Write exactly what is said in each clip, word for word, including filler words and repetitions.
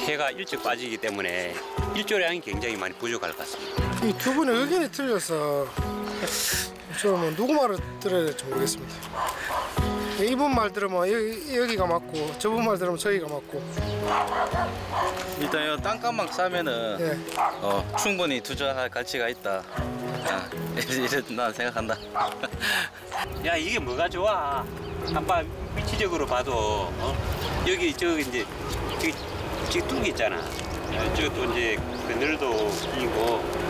해가 일찍 빠지기 때문에 일조량이 굉장히 많이 부족할 것 같습니다. 이 두 분의 의견이 틀려서 좀 누구 말을 들어야 될지 모르겠습니다. 이분 말 들으면 여기, 여기가 맞고 저분 말 들으면 저기가 맞고. 일단 이 땅값만 싸면은 예. 어, 충분히 투자할 가치가 있다. 아, 이래 난 생각한다. 야, 이게 뭐가 좋아? 아빠 위치적으로 봐도 어? 여기 저기 이제 저기, 저기 뚝이 있잖아. 저것도 이제 그늘도 끼고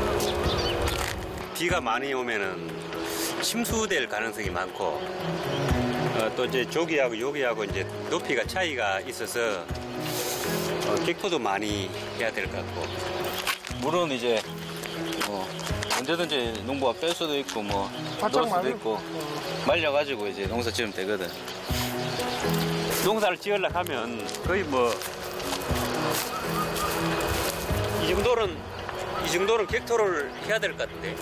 비가 많이 오면은 침수될 가능성이 많고 어, 또 이제 저기하고 여기하고 이제 높이가 차이가 있어서 어, 객포도 많이 해야 될 것 같고. 물은 이제 뭐 언제든지 농부가 뺄 수도 있고 뭐 바짝 넣을 수도 말려. 있고 말려가지고 이제 농사 지으면 되거든. 농사를 지으려고 하면 거의 뭐 이 정도는 이 정도는 객토를 해야 될 것 같은데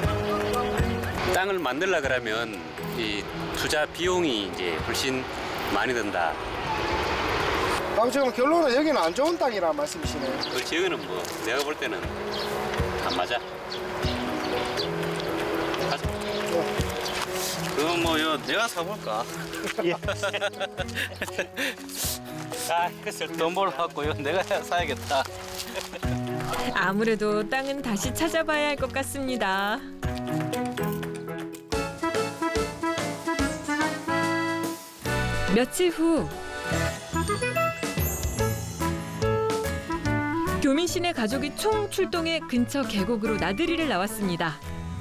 땅을 만들려 그러면 이 투자 비용이 이제 훨씬 많이 든다. 아버지 지금 결론은 여기는 안 좋은 땅이라 말씀이시네요. 그 지역은 뭐 내가 볼 때는 안 맞아. 가자. 그건 뭐 요, 내가 사볼까? 예. 아, 그래서 돈 벌어갖고 요 내가 사야겠다. 아무래도 땅은 다시 찾아봐야 할 것 같습니다. 며칠 후 교민 씨네 가족이 총 출동해 근처 계곡으로 나들이를 나왔습니다.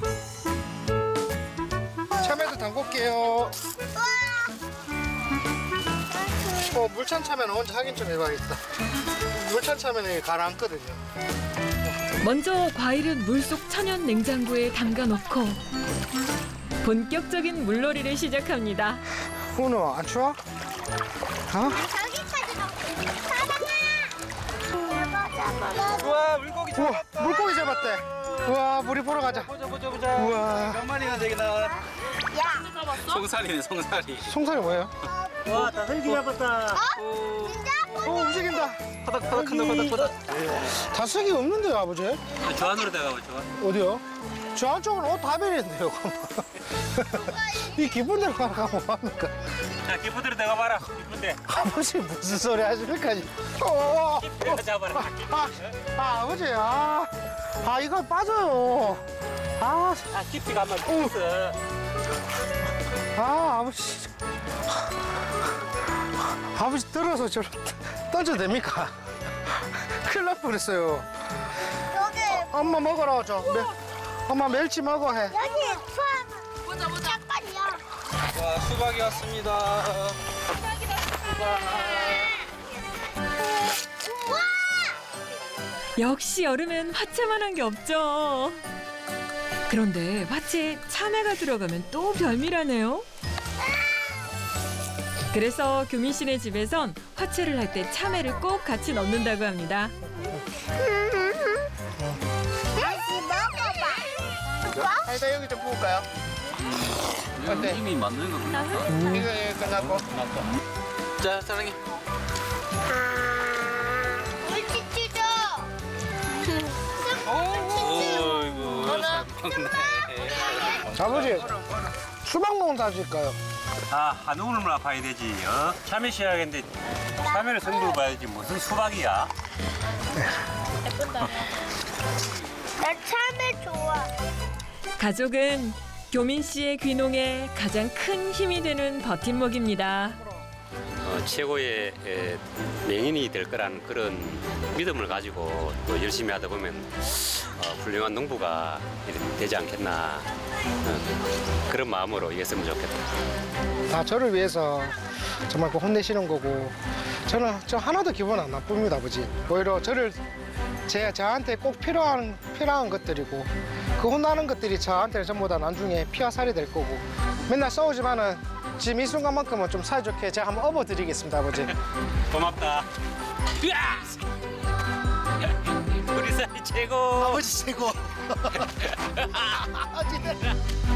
참외도 담글게요. 어, 물찬 참외는 혼자 확인 좀 해봐야겠다. 물찬 참외는 가라앉거든요. 먼저 과일은 물속 천연 냉장고에 담가 놓고 본격적인 물놀이를 시작합니다. 훈우 안 추워? 어? 우와 물고기 우와 물고기 잡았대. 우와 물이 보러 가자. 보자 보자 보자. 우와 몇 마리나 되게 나와? 송사리네 송사리. 송사리 뭐예요? 와, 다 흙이 잡았다. 오 움직인다. 바닥바닥 한다 바닥바닥. 다섯이 없는데요 아버지? 저 안으로 들어가고 좋아. 어디요? 저 안쪽은 옷 다 베렸는데요. 이 기쁜 데로 가면 뭐합니까? 자, 기포대로 들어가 봐라. 이쁜데. 아버지 무슨 소리 하십니까? 어, 내가 잡아라. 아, 아 아버지 아, 아 이거 빠져요. 아, 아, 깊이가 한번 있어. 아 아버지 아버지 들어서 저 던져도 됩니까? 큰일 날 뻔했어요. 여기 엄마 먹으라 저 멜, 엄마 멸치 먹어 해. 여기 수학 보자 보자 잠깐이야. 와 수박이 왔습니다. 우와! 역시 여름엔 화채만 한 게 없죠. 그런데 화채에 참외가 들어가면 또 별미라네요. 그래서 교민 씨네 집에선 화채를 할 때 참외를 꼭 같이 넣는다고 합니다. 다시 먹어봐. 일단 여기 좀 부을까요? 어때? 이미 맞는 거 같다. 이거 이거 끝났고. 자 사랑해. 물치 찢어. 어이구 잘 먹네. 아버지 수박 농 다질까요? 아, 한우물만 봐야 되지. 어? 참외 시작인데 참외를 성도로 봐야지 무슨 수박이야. 나 참외 좋아. 가족은 교민 씨의 귀농에 가장 큰 힘이 되는 버팀목입니다. 어, 최고의 에, 맹인이 될 거라는 그런 믿음을 가지고 또 열심히 하다 보면 어, 훌륭한 농부가 이렇게 되지 않겠나 어, 그런 마음으로 했으면 좋겠다. 다 저를 위해서 정말 그 혼내시는 거고 저는 저 하나도 기분 안 나쁩니다 아버지. 오히려 저를 제 저한테 꼭 필요한 필요한 것들이고 그 혼나는 것들이 저한테는 전부 다 나중에 피와 살이 될 거고 맨날 싸우지만은 지금 이 순간만큼은 좀 사이좋게 제가 한번 업어드리겠습니다 아버지. 고맙다. 으아! 우리 사이 최고. 아버지 최고.